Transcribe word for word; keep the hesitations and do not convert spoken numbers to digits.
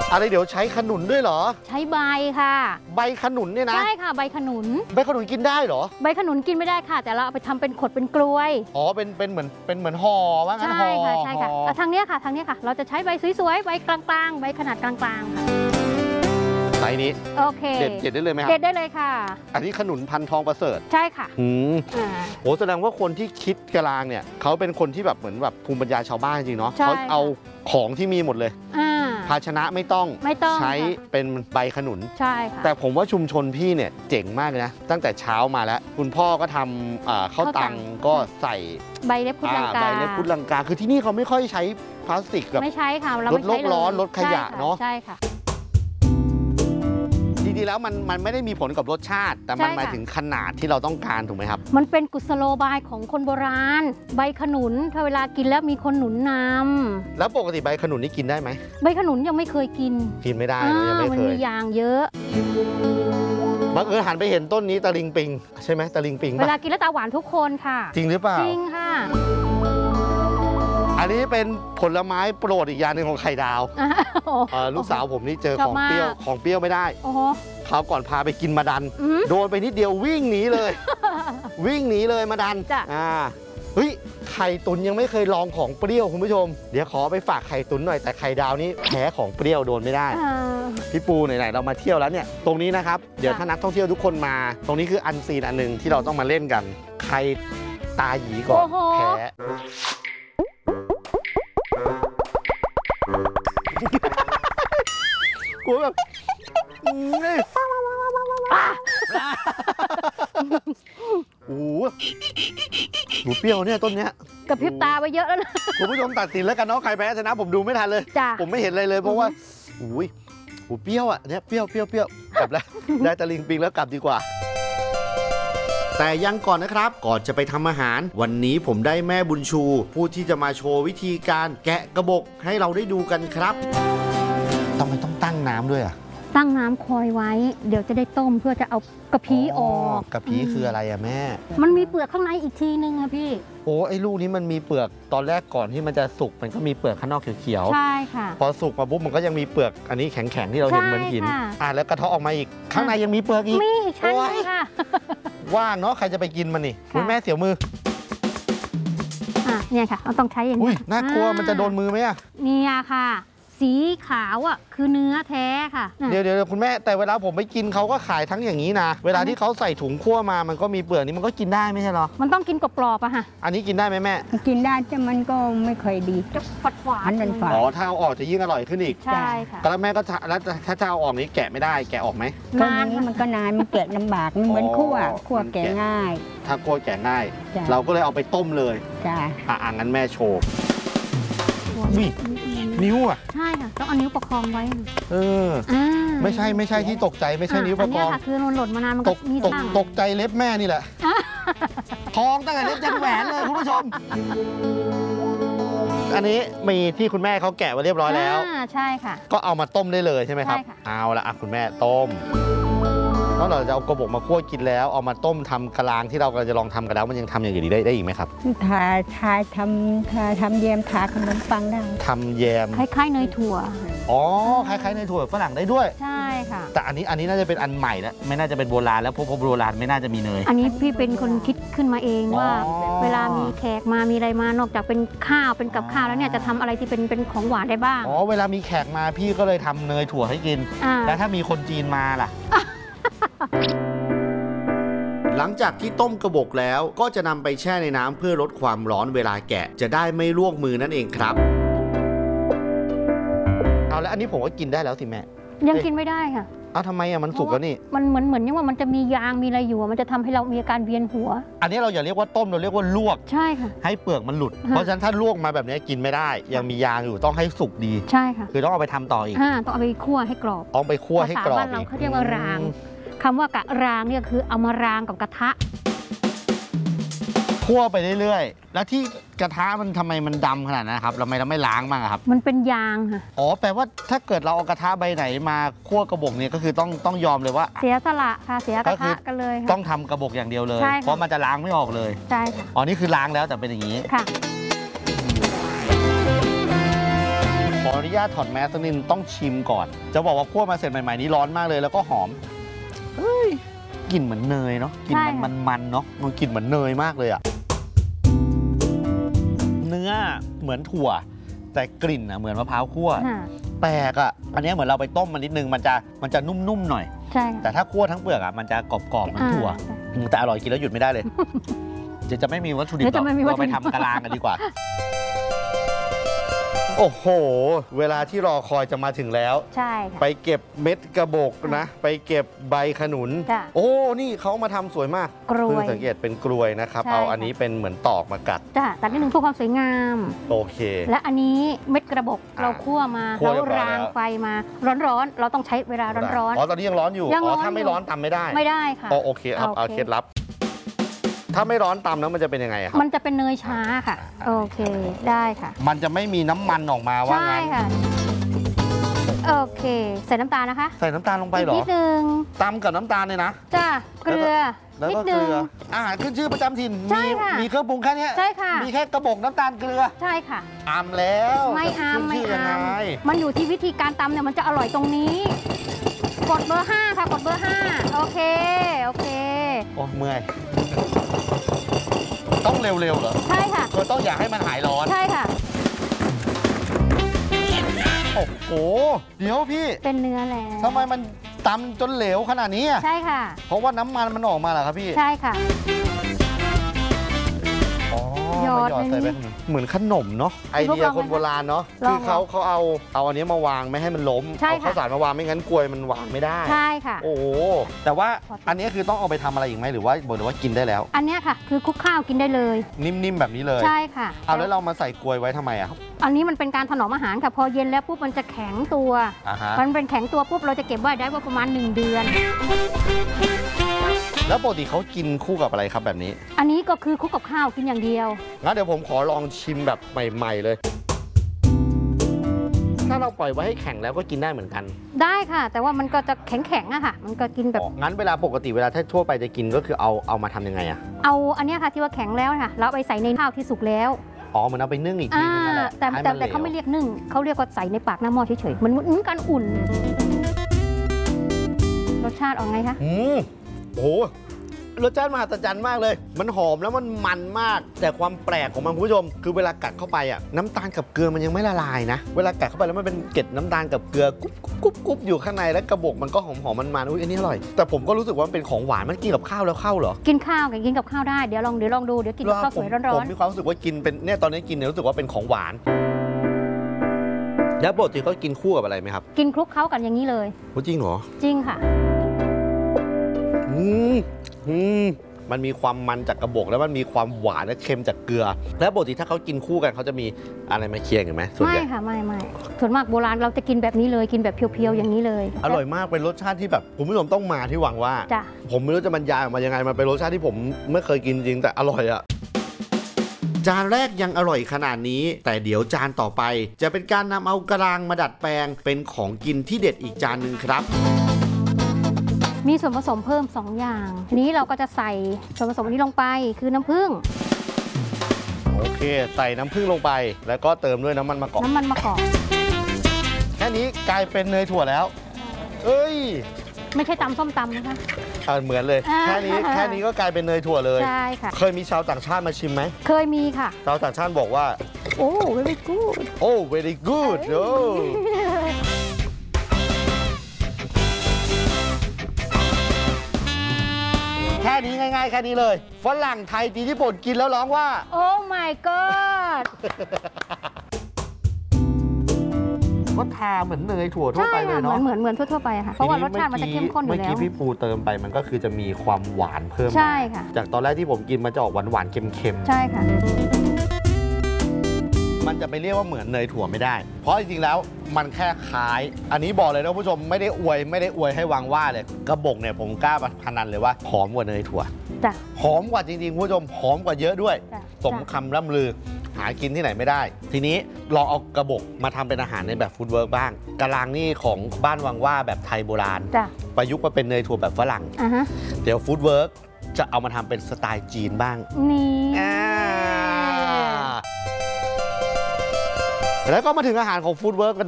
อะไรเดี๋ยวใช้ขนุนด้วยเหรอใช้ใบค่ะใบขนุนเนี่ยนะใช่ค่ะใบขนุนใบขนุนกินได้เหรอใบขนุนกินไม่ได้ค่ะแต่เราเอาไปทำเป็นขดเป็นกลวยอ๋อเป็นเป็นเหมือนเป็นเหมือนห่อว่างั้นห่อใช่ค่ะใช่ค่ะทางเนี้ยค่ะทางเนี้ยค่ะเราจะใช้ใบสวยๆใบกลางๆใบขนาดกลางๆค่ะไซส์นี้โอเคเด็ดเด็ดได้เลยไหมครับเด็ดได้เลยค่ะอันนี้ขนุนพันทองประเสริฐใช่ค่ะอืมโหแสดงว่าคนที่คิดกะลางเนี่ยเขาเป็นคนที่แบบเหมือนแบบภูมิปัญญาชาวบ้านจริงเนาะเขาเอาของที่มีหมดเลยภาชนะไม่ต้องไม่ต้องใช้เป็นใบขนุนใช่ค่ะแต่ผมว่าชุมชนพี่เนี่ยเจ๋งมากเลยนะตั้งแต่เช้ามาแล้วคุณพ่อก็ทำข้าวตังก็ใส่ใบเล็บพุดลังกาใบเล็บพุดลังกาคือที่นี่เขาไม่ค่อยใช้พลาสติกแบบไม่ใช้ค่ะลดโลกร้อนลดขยะเนาะใช่ค่ะจริงๆแล้วมันมันไม่ได้มีผลกับรสชาติแต่มันหมายถึงขนาดที่เราต้องการถูกไหมครับมันเป็นกุศโลบายของคนโบราณใบขนุนถ้าเวลากินแล้วมีคนหนุนนำแล้วปกติใบขนุนนี่กินได้ไหมใบขนุนยังไม่เคยกินกินไม่ได้ยังไม่เคยมันมียางเยอะบังเอิญหันไปเห็นต้นนี้ตะลิงปิงใช่ไหมตะลิงปิงเวลากินแล้วตาหวานทุกคนค่ะจริงหรือเปล่าจริงค่ะอันนี้เป็นผลไม้โปรดอีกอย่างหนึ่งของไข่ดาวลูกสาวผมนี่เจอของเปรี้ยวของเปรี้ยวไม่ได้คราวก่อนพาไปกินมาดันโดนไปนิดเดียววิ่งหนีเลยวิ่งหนีเลยมาดันอ่าเฮ้ยไข่ตุ๋นยังไม่เคยลองของเปรี้ยวคุณผู้ชมเดี๋ยวขอไปฝากไข่ตุ๋นหน่อยแต่ไข่ดาวนี่แพ้ของเปรี้ยวโดนไม่ได้พี่ปูไหนๆเรามาเที่ยวแล้วเนี่ยตรงนี้นะครับเดี๋ยวถ้านักท่องเที่ยวทุกคนมาตรงนี้คืออันซีนอันหนึ่งที่เราต้องมาเล่นกันใครตาหยีก่อนแพ้กูแบบนี่โอ้โหหนูเปรี้ยวเนี่ยต้นเนี้ยกระพริบตาไปเยอะแล้วนะคุณผู้ชมตัดสินแล้วกันเนาะใครแพ้ชนะผมดูไม่ทันเลยผมไม่เห็นอะไรเลยเพราะว่าอุ้ยหูเปรี้ยวอ่ะเนี่ยเปรี้ยวเปรี้ยวเปรี้ยวกลับแล้วได้ตะลิงปิงแล้วกลับดีกว่าแต่ยังก่อนนะครับก่อนจะไปทำอาหารวันนี้ผมได้แม่บุญชูผู้ที่จะมาโชว์วิธีการแกะกระบอกให้เราได้ดูกันครับทำไมต้องตั้งน้ำด้วยอ่ะตั้งน้ำคอยไว้เดี๋ยวจะได้ต้มเพื่อจะเอากระพี้ออกกระพี้คืออะไรอะแม่มันมีเปลือกข้างในอีกทีนึงค่ะพี่โอ้ไอ้ลูกนี้มันมีเปลือกตอนแรกก่อนที่มันจะสุกมันก็มีเปลือกข้างนอกเขียวๆใช่ค่ะพอสุกมาปุ๊บมันก็ยังมีเปลือกอันนี้แข็งๆที่เราเห็นเหมือนหินอ่ะแล้วกระเทาะออกมาอีกข้างในยังมีเปลือกอีกมีอีกชั้นนึงค่ะว่างเนาะใครจะไปกินมันนี่คุณแม่เสียวมืออ่ะเนี่ยค่ะเราต้องใช้อย่างนี้น่ากลัวมันจะโดนมือไหมอะเนี่ยค่ะสีขาวอ่ะคือเนื้อแท้ค่ะเดี๋ยวเดี๋ยวคุณแม่แต่เวลาผมไปกินเขาก็ขายทั้งอย่างนี้นะเวลาที่เขาใส่ถุงคั่วมามันก็มีเปลือกนี่มันก็กินได้ไม่ใช่หรอมันต้องกินกรอบๆอะค่ะอันนี้กินได้ไหมแม่กินได้แต่มันก็ไม่ค่อยดีจะฝัดหวานมันฝาดอ๋อถ้าเอาออกจะยิ่งอร่อยขึ้นอีกใช่ค่ะแล้วแม่ก็แล้วถ้าจะเอาออกนี้แกะไม่ได้แกะออกไหมนานมันก็นานมันแกะลำบากมันเหมือนคั่วคั่วแกะง่ายถ้าคั่วแกะง่ายเราก็เลยเอาไปต้มเลยจ้าอ่ะงั้นแม่โชว์นี่นิ้วอ่ะใช่ค่ะต้องเอานิ้วประคองไว้เออไม่ใช่ไม่ใช่ที่ตกใจไม่ใช่นิ้วประคองอันนี้ค่ะคือมันหล่นมานานมันก็มีตกตกใจเล็บแม่นี่แหละทองตั้งแต่เล็บยันแหวนเลยคุณผู้ชมอันนี้มีที่คุณแม่เขาแกะไว้เรียบร้อยแล้วใช่ค่ะก็เอามาต้มได้เลยใช่ไหมครับเอาละอ่ะคุณแม่ต้มแล้วเราจะเอากระบอกมาคั่วกินแล้วเอามาต้มทำกะลางที่เรากำลังจะลองทำกันแล้วมันยังทำอย่างอื่นได้ได้อีกไหมครับทาทาทำทาทำแยมทาขนมปังได้ทำแยมคล้ายๆเนยถั่วอ๋อคล้ายๆเนยถั่วฝรั่งได้ด้วยใช่ค่ะแต่อันนี้อันนี้น่าจะเป็นอันใหม่แล้วไม่น่าจะเป็นโบราณแล้วเพราะโบราณไม่น่าจะมีเนยอันนี้พี่เป็นคนคิดขึ้นมาเองว่าเวลามีแขกมามีอะไรมานอกจากเป็นข้าวเป็นกับข้าวแล้วเนี่ยจะทำอะไรที่เป็นเป็นของหวานได้บ้างอ๋อเวลามีแขกมาพี่ก็เลยทำเนยถั่วให้กินแล้วถ้ามีคนจีนมาล่ะหลังจากที่ต้มกระบอกแล้วก็จะนำไปแช่ในน้ำเพื่อลดความร้อนเวลาแกะจะได้ไม่ลวกมือนั่นเองครับเอาแล้วอันนี้ผมก็กินได้แล้วสิแม่ยังกินไม่ได้ค่ะอ้าวทำไมอ่ะมันสุกแล้วนี่มันเหมือนเหมือนยังว่ามันจะมียางมีอะไรอยู่มันจะทำให้เรามีอาการเวียนหัวอันนี้เราอย่าเรียกว่าต้มเราเรียกว่าลวกใช่ค่ะให้เปลือกมันหลุดเพราะฉะนั้นถ้าลวกมาแบบนี้กินไม่ได้ยังมียางอยู่ต้องให้สุกดีใช่ค่ะคือต้องเอาไปทำต่ออีกต้องเอาไปคั่วให้กรอบต้องไปคั่วให้กรอบภาษาบ้านเราเขาเรียกว่ารางคำว่ากะรางเนี่ยคือเอามารางกับกระทะคั่วไปเรื่อยๆแล้วที่กระทะมันทำไมมันดำขนาดนั้นครับเราไม่เราไม่ล้างบ้างครับมันเป็นยางค่ะอ๋อแปลว่าถ้าเกิดเราเอากระทะใบไหนมาคั่วกระบอกเนี่ยก็คือต้องต้องยอมเลยว่าเสียสละค่ะเสียกระทะกันเลยต้องทำกระบอกอย่างเดียวเลยเพราะมันจะล้างไม่ออกเลยใช่ค่ะอ๋อนี่คือล้างแล้วแต่เป็นอย่างนี้ค่ะขอออนุญาตถอดแมสนิดนึงต้องชิมก่อน จะบอกว่าคั่วมาเสร็จใหม่ๆนี้ร้อนมากเลยแล้วก็หอมเฮ้ยกลิ่นเหมือนเนยเนาะกลิ่นมันมันๆเนาะมันกลิ่นเหมือนเนยมากเลยอะเนื้อเหมือนถั่วแต่กลิ่นอะเหมือนมะพร้าวคั่วแปลกอะอันนี้เหมือนเราไปต้มมันนิดนึงมันจะมันจะนุ่มๆหน่อยใช่แต่ถ้าคั่วทั้งเปลือกอะมันจะกรอบๆเหมือนถั่วแต่อร่อยกินแล้วหยุดไม่ได้เลยจะจะไม่มีวัตถุดิบเราไปทำกะลางกันดีกว่าโอ้โหเวลาที่รอคอยจะมาถึงแล้วใช่ค่ะไปเก็บเม็ดกระบอกนะไปเก็บใบขนุนโอ้นี่เขามาทำสวยมากกล้วยสังเกตเป็นกลวยนะครับเอาอันนี้เป็นเหมือนตอกมากัดจ้ะตัดนิดนึงเพื่อความสวยงามโอเคและอันนี้เม็ดกระบอกเราคั่วมาแล้วรางไฟมาร้อนๆเราต้องใช้เวลาร้อนๆอ๋อตอนนี้ยังร้อนอยู่อ๋อถ้าไม่ร้อนตำไม่ได้ไม่ได้ค่ะโอเคเอาเอาเคล็ดลับถ้าไม่ร้อนตำแล้วมันจะเป็นยังไงครับมันจะเป็นเนยช้าค่ะโอเคได้ค่ะมันจะไม่มีน้ำมันออกมาว่างั้นใช่ค่ะโอเคใส่น้ำตาลนะคะใส่น้ำตาลลงไปเหรอนิดนึงตำกับน้ำตาลเลยนะจ้าเกลือแล้วก็เกลืออาหารขึ้นชื่อประจำถิ่นมีมีเครื่องปรุงแค่นี้ใช่ค่ะมีแค่กระบอกน้ำตาลเกลือใช่ค่ะอามแล้วไม่อามไม่อามมันอยู่ที่วิธีการตำเนี่ยมันจะอร่อยตรงนี้กดเบอร์ห้าค่ะกดเบอร์ห้าโอเคโอเคโอ้เมื่อยต้องเร็วๆเหรอใช่ค่ะคือต้องอยากให้มันหายร้อนใช่ค่ะโอ้โหเดี๋ยวพี่เป็นเนื้อแล้วทำไมมันตำจนเหลวขนาดนี้ใช่ค่ะเพราะว่าน้ำมันมันออกมาเหรอครับพี่ใช่ค่ะหยอดใส่ไปเหมือนขนมเนาะไอเดียคนโบราณเนาะคือเขาเขาเอาเอาอันนี้มาวางไม่ให้มันล้มเอาข้าวสารมาวางไม่งั้นกลวยมันวางไม่ได้ใช่ค่ะโอ้แต่ว่าอันนี้คือต้องเอาไปทำอะไรอีกไหมหรือว่าบอกเลยว่ากินได้แล้วอันนี้ค่ะคือคลุกข้าวกินได้เลยนิ่มๆแบบนี้เลยใช่ค่ะเอาแล้วเรามาใส่กลวยไว้ทำไมอะครับอันนี้มันเป็นการถนอมอาหารค่ะพอเย็นแล้วปุ๊บมันจะแข็งตัวมันเป็นแข็งตัวปุ๊บเราจะเก็บไว้ได้ว่าประมาณหนึ่งเดือนแล้วปกติเขากินคู่กับอะไรครับแบบนี้อันนี้ก็คือคู่กับข้าวกินอย่างเดียวงั้นเดี๋ยวผมขอลองชิมแบบใหม่ๆเลยถ้าเราปล่อยไว้ให้แข็งแล้วก็กินได้เหมือนกันได้ค่ะแต่ว่ามันก็จะแข็งๆอะค่ะมันก็กินแบบงั้นเวลาปกติเวลาถ้าทั่วไปจะกินก็คือเอาเอามาทำยังไงอะเอาอันนี้ค่ะที่ว่าแข็งแล้วค่ะเราไปใส่ในข้าวที่สุกแล้วอ๋อเหมือนเอาไปนึ่งอีกทีนึงนั่นแหละแต่แต่แต่เขาไม่เรียกนึ่งเขาเรียกว่าใส่ในปากหน้าหม้อเฉยๆมันเหมือนการอุ่นรสชาติออกไงคะอืมโอ้รสชาติมหัศจรรย์มากเลยมันหอมแล้วมันมันมากแต่ความแปลกของมันคุณผู้ชมคือเวลากัดเข้าไปอ่ะน้ำตาลกับเกลือมันยังไม่ละลายนะเวลากัดเข้าไปแล้วมันเป็นเกล็ดน้ำตาลกับเกลือกุ๊บกุ๊บกุ๊บอยู่ข้างในแล้วกระบอกมันก็หอมหอมมันมันอุ้ยอันนี้อร่อยแต่ผมก็รู้สึกว่ามันเป็นของหวานมันกินกับข้าวแล้วเข้าเหรอกินข้าวกับกินกับข้าวได้เดี๋ยวลองเดี๋ยวลองดูเดี๋ยวกินกับข้าวสวยร้อนๆผมมีความรู้สึกว่ากินเป็นเนี่ยตอนนี้กินเนี่ยรู้สึกว่าเป็นของหวานแล้วปกติเขากินคู่กับอะไรไหมครับกินคลุกเคล้ากันอย่างนี้เลยจริงเหรอจริงค่ะอืมอืมมันมีความมันจากกระบอกแล้วมันมีความหวานและเค็มจากเกลือแล้วปกติถ้าเขากินคู่กันเขาจะมีอะไรมาเคียงกันไหมไม่ค่ะไม่ไม่ส่วนมากโบราณเราจะกินแบบนี้เลยกินแบบเพียวๆอย่างนี้เลยอร่อยมากเป็นรสชาติที่แบบคุณผู้ชมต้องมาที่หวังว่าผมไม่รู้จะบรรยายออกมายังไงมันเป็นรสชาติที่ผมไม่เคยกินจริงแต่อร่อยอะจานแรกยังอร่อยขนาดนี้แต่เดี๋ยวจานต่อไปจะเป็นการนำเอากระลางมาดัดแปลงเป็นของกินที่เด็ดอีกจานหนึ่งครับมีส่วนผสมเพิ่มสองอย่างทีนี้เราก็จะใส่ส่วนผสมนี้ลงไปคือน้ำผึ้งโอเคใส่น้ำผึ้งลงไปแล้วก็เติมด้วยน้ำมันมะกอกน้ำมันมะกอกแค่นี้กลายเป็นเนยถั่วแล้วเอ้ยไม่ใช่ตำส้มตำนะคะเหมือนเลยแค่นี้แค่นี้ก็กลายเป็นเนยถั่วเลยใช่ค่ะเคยมีชาวต่างชาติมาชิมไหมเคยมีค่ะชาวต่างชาติบอกว่าโอ้ very good โอ้ very good โอ้แค่นี้ง่ายๆแค่นี้เลยฝรั่งไทยจีนญี่ปุ่นกินแล้วร้องว่าโอ้ my god ก็ทาเหมือนเนยถั่วทั่วไปเลยเนาะเหมือนเหมือนทั่วๆไปค่ะเพราะว่ารสชาติมันจะเข้มข้นอยู่แล้วเมื่อกี้พี่ภูเติมไปมันก็คือจะมีความหวานเพิ่มใช่ค่ะจากตอนแรกที่ผมกินมันจะออกหวานๆเค็มๆใช่ค่ะมันจะไปเรียกว่าเหมือนเนยถั่วไม่ได้เพราะจริงๆแล้วมันแค่คล้ายอันนี้บอกเลยนะผู้ชมไม่ได้อวยไม่ได้อวยให้วางว่าเลยกระบอกเนี่ยผมกล้าพนันเลยว่าหอมกว่าเนยถั่วจ้ะหอมกว่าจริงๆผู้ชมหอมกว่าเยอะด้วยสมคำร่ำลือหากินที่ไหนไม่ได้ทีนี้ลองเอากระบอกมาทำเป็นอาหารในแบบฟู้ดเวิร์กบ้างกะลางนี่ของบ้านวังว่าแบบไทยโบราณประยุกต์มาเป็นเนยถั่วแบบฝรั่งเดี๋ยวฟู้ดเวิร์กจะเอามาทำเป็นสไตล์จีนบ้างนี่แล้วก็มาถึงอาหารของฟู้ดเวิร์กกัน